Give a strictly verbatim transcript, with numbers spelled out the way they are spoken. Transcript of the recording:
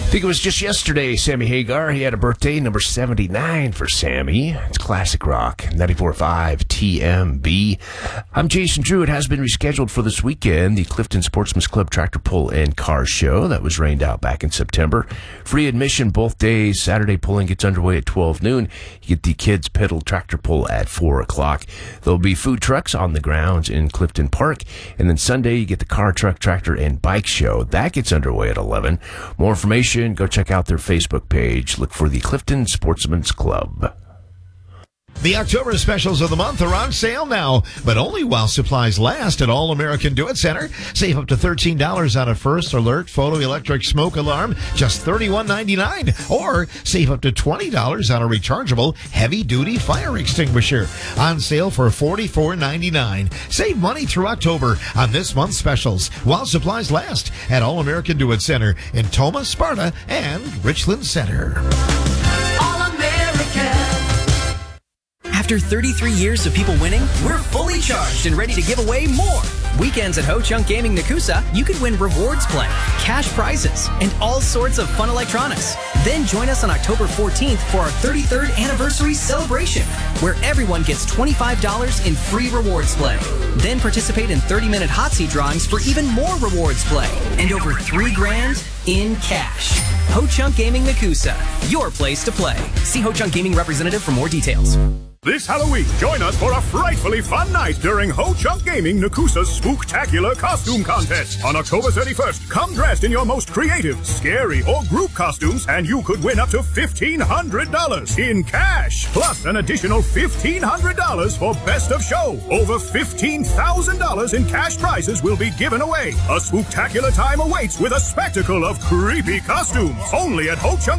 I think it was just yesterday, Sammy Hagar. He had a birthday, number seventy-nine for Sammy. It's classic rock, ninety-four point five T M B. I'm Jason Drew. It has been rescheduled for this weekend, the Clifton Sportsman's Club Tractor Pull and Car Show that was rained out back in September. Free admission both days. Saturday pulling gets underway at twelve noon. You get the kids pedal tractor pull at four o'clock. There'll be food trucks on the grounds in Clifton Park. And then Sunday, you get the car, truck, tractor, and bike show. That gets underway at eleven. More information, go check out their Facebook page. Look for the Clifton Sportsman's Club. The October specials of the month are on sale now, but only while supplies last at All American Do It Center. Save up to thirteen dollars on a First Alert photo electric smoke alarm, just thirty-one ninety-nine. Or save up to twenty dollars on a rechargeable heavy-duty fire extinguisher. On sale for forty-four ninety-nine. Save money through October on this month's specials while supplies last at All American Do It Center in Tomah, Sparta, and Richland Center. All American. After thirty-three years of people winning, we're fully charged and ready to give away more. Weekends at Ho Chunk Gaming Nakusa, you could win rewards play, cash prizes, and all sorts of fun electronics. Then join us on October fourteenth for our thirty-third anniversary celebration, where everyone gets twenty-five dollars in free rewards play. Then participate in thirty-minute hot seat drawings for even more rewards play, and over three grand in cash. Ho Chunk Gaming Nakusa, your place to play. See Ho Chunk Gaming representative for more details. This Halloween, join us for a frightfully fun night during Ho Chunk Gaming Nakusa's Spooktacular Costume Contest. On October thirty-first, come dressed in your most creative, scary, or group costumes, and you could win up to fifteen hundred dollars in cash, plus an additional fifteen hundred dollars for Best of Show. Over fifteen thousand dollars in cash prizes will be given away. A spooktacular time awaits with a spectacle of creepy costumes. Only at Ho Chunk